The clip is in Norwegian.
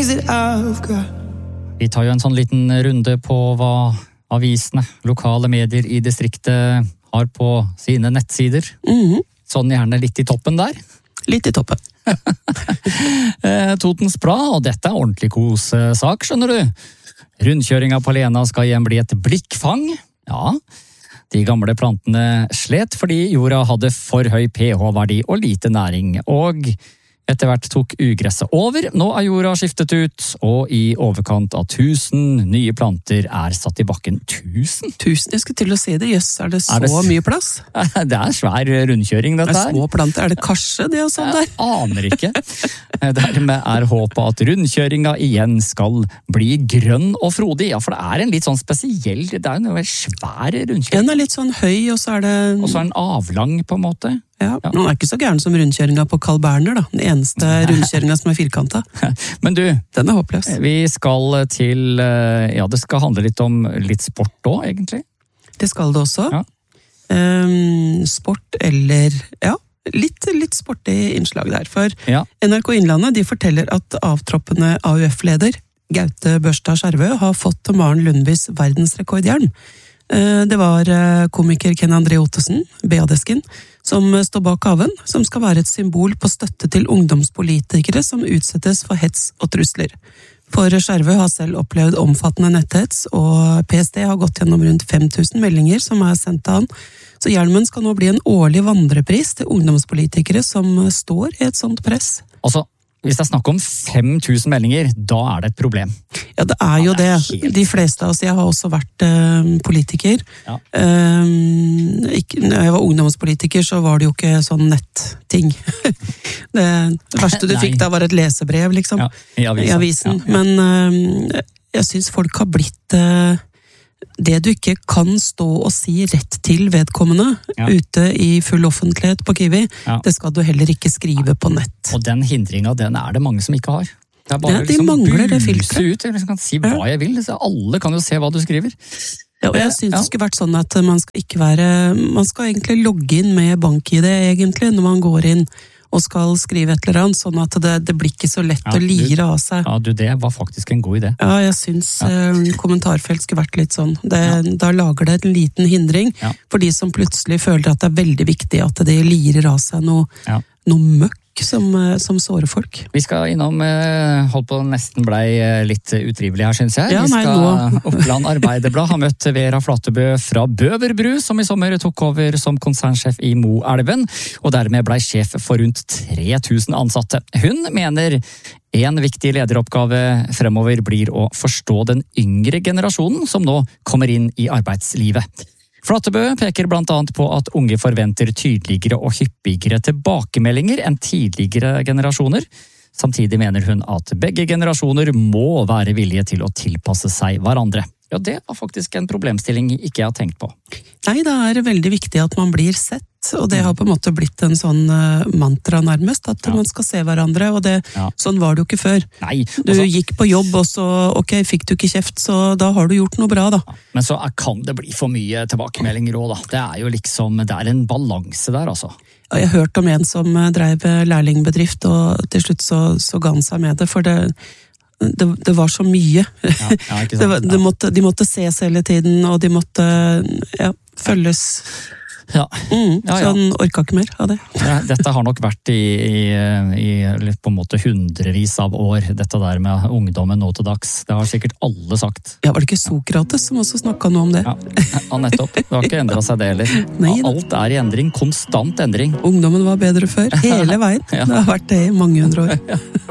days that I've got. Vi tar jo en sånn liten runde på hva avisene, lokale medier i distriktet har på sine nettsider. Sånn gjerne litt i toppen der. Litt i toppen. Totens Blad, og dette er ordentlig kossak, skjønner du. Rundkjøringa på Lena skal igjen bli et blikkfang. Ja, de gamle plantene slet fordi jorda hadde for høy pH-verdi og lite næring, og etter hvert tok ugresset over. Nå er jorda skiftet ut, og i overkant av 1000 nye planter er satt i bakken. 1000? 1000, jeg skulle til å si det. Jøss, er det så mye plass? Det er svær rundkjøring, dette her. Det er små planter. Er det karse, det og sånn der? Jeg aner ikke. Dermed er håpet at rundkjøringa igjen skal bli grønn og frodig. Ja, for det er en litt sånn spesiell, det er en veldig svær rundkjøring. Den er litt sånn høy, og så er det... Og så er den avlang, på en måte. Ja, den er ikke så gæren som rundkjøringa på Carl Berner, da. Den eneste rundkjøringa som er firkanta. Men du, den er håpløs. Vi skal til, ja, det skal handle litt om litt sport også, egentlig. Det skal det også. Ja. Sport eller, ja, litt sportig innslag der. For ja. NRK Innlandet, de forteller at avtroppende AUF-leder, Gaute Børstad Skjervø, har fått Maren Lundbys verdensrekordhjelm. Det var komiker Ken André Ottesen, BA-desken, som står bak gaven, som skal være et symbol på støtte til ungdomspolitikere som utsettes for hets og trusler. For Skjervø har selv opplevd omfattende netthets, og PST har gått gjennom rundt 5000 meldinger som er sendt til han. Så hjelmen skal nå bli en årlig vandrepris til ungdomspolitikere som står i et sånt press. Altså, hvis det er snakk om 5000 meldinger, da er det et problem. Ja, det er jo det. De fleste av oss, jeg har også vært politiker. Ja. Når jeg var ungdomspolitiker, så var det jo ikke sånn netting. Det verste du fikk da var et lesebrev, liksom. Ja, i avisen. Ja. Men jeg synes folk har blitt... Det du ikke kan stå og si rett til vedkommende ute i full offentlighet på Kiwi, det skal du heller ikke skrive på nett. Og den hindringa, den er det mange som ikke har. Det er bare de mangler det filtret. Ut, jeg kan si hva jeg vil, så alle kan jo se hva du skriver. Ja, og jeg synes det skulle vært sånn at man skal egentlig logge inn med BankID egentlig, når man går inn og skal skrive et eller annet, sånn at det blir ikke så lett å lire av seg. Ja, det var faktisk en god idé. Ja, jeg synes kommentarfelt skulle vært litt sånn. Da lager det en liten hindring for de som plutselig føler at det er veldig viktig at de lirer av seg noe møkk som sårer folk. Vi skal innom, holdt på nesten blei litt utrivelig her, synes jeg. Ja, vi skal Oppland Arbeiderblad har møtt Vera Flatebø fra Bøverbru, som i sommer tok over som konsernsjef i Moelven, og dermed blei sjef for rundt 3000 ansatte. Hun mener en viktig lederoppgave fremover blir å forstå den yngre generasjonen som nå kommer inn i arbeidslivet. Flatebø peker blant annet på at unge forventer tydeligere og hyppigere tilbakemeldinger enn tidligere generasjoner. Samtidig mener hun at begge generasjoner må være villige til å tilpasse seg hverandre. Ja, det var faktisk en problemstilling ikke jeg har tenkt på. Nei, det er veldig viktig at man blir sett, og det har på en måte blitt en sånn mantra nærmest, at man skal se hverandre, og sånn var det jo ikke før. Nei, du gikk på jobb, og så, fikk du ikke kjeft, så da har du gjort noe bra, da. Men så kan det bli for mye tilbakemeldinger også, da. Det er jo liksom, det er en balanse der, altså. Ja, jeg hørte om en som drev lærlingbedrift, og til slutt så ga han seg med det, for det var så mye. De måtte ses hele tiden, og de måtte følges. Så han orka ikke mer av det. Dette har nok vært i på en måte hundrevis av år, dette der med ungdommen nå til dags. Det har sikkert alle sagt. Ja, var det ikke Sokrates som også snakket noe om det? Ja, nettopp. Det har ikke endret seg det heller. Alt er i endring, konstant endring. Ungdommen var bedre før, hele veien. Det har vært det i mange hundre år.